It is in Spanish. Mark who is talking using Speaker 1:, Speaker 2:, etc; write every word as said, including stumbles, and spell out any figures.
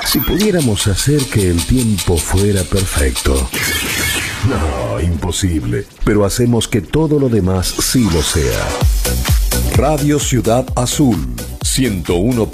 Speaker 1: Si pudiéramos hacer que el tiempo fuera perfecto. No, imposible. Pero hacemos que todo lo demás sí lo sea. Radio Ciudad Azul, ciento uno